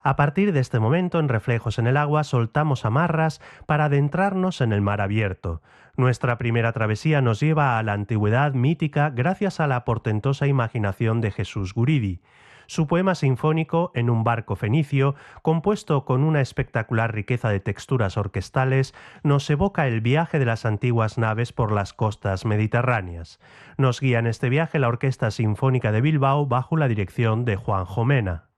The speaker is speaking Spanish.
A partir de este momento, en Reflejos en el agua, soltamos amarras para adentrarnos en el mar abierto. Nuestra primera travesía nos lleva a la antigüedad mítica gracias a la portentosa imaginación de Jesús Guridi. Su poema sinfónico En un barco fenicio, compuesto con una espectacular riqueza de texturas orquestales, nos evoca el viaje de las antiguas naves por las costas mediterráneas. Nos guía en este viaje la Orquesta Sinfónica de Bilbao bajo la dirección de Juan Jomena.